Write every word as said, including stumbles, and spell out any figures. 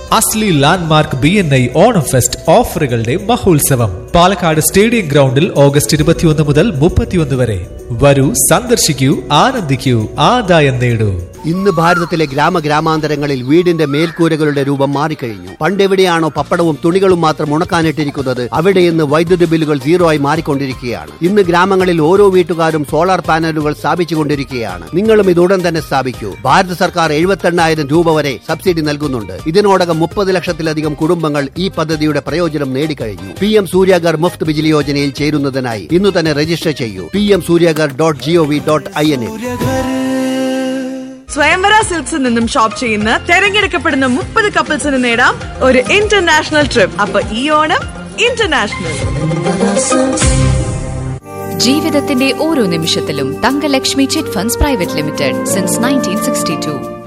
Asli landmark B N I Onam fest ഓഫറുകളുടെ മഹോത്സവം Palakkad stadium ഗ്രൗണ്ടിൽ August ഇരുപത്തിയൊന്ന് മുതൽ മുപ്പത്തിയൊന്ന് വരെ. വരൂ, സന്ദർശിക്കൂ, ആനന്ദിക്കൂ, ആദായം നേടൂ. ഇന്ന് ഭാരതത്തിലെ ഗ്രാമഗ്രാമാന്തരങ്ങളിൽ വീടിന്റെ മേൽക്കൂരകളുടെ രൂപം മാറിക്കഴിഞ്ഞു. പണ്ടെവിടെയാണോ പപ്പടവും തുണികളും മാത്രം ഉണക്കാനിട്ടിരിക്കുന്നത്, അവിടെ ഇന്ന് വൈദ്യുതി ബില്ലുകൾ സീറോ ആയി മാറിക്കൊണ്ടിരിക്കുകയാണ്. ഇന്ന് ഗ്രാമങ്ങളിൽ ഓരോ വീട്ടുകാരും സോളാർ പാനലുകൾ സ്ഥാപിച്ചുകൊണ്ടിരിക്കുകയാണ്. നിങ്ങളും ഇത് ഉടൻ തന്നെ സ്ഥാപിക്കൂ. ഭാരത സർക്കാർ എഴുപത്തി എണ്ണായിരം രൂപ വരെ സബ്സിഡി നൽകുന്നുണ്ട്. ഇതിനോടകം മുപ്പത് ലക്ഷത്തിലധികം കുടുംബങ്ങൾ ഈ പദ്ധതിയുടെ പ്രയോജനം നേടിക്കഴിഞ്ഞു. പി എം സൂര്യാഗർ മുഫ്ത് ബിജിലി യോജനയിൽ ചേരുന്നതിനായി ഇന്ന് തന്നെ രജിസ്റ്റർ ചെയ്യൂ. P M Suryaghar dot G O V dot I N. സ്വയംവര സിൽക്സിൽ നിന്നും ഷോപ്പ് ചെയ്യുന്ന തെരഞ്ഞെടുക്കപ്പെടുന്ന മുപ്പത് കപ്പിൾസിന് നേടാം ഒരു ഇന്റർനാഷണൽ ട്രിപ്പ്. അപ്പൊ ഈ ഓണം ഇന്റർനാഷണൽ. ജീവിതത്തിന്റെ ഓരോ നിമിഷത്തിലും Thankalakshmi chit funds private limited since nineteen sixty to.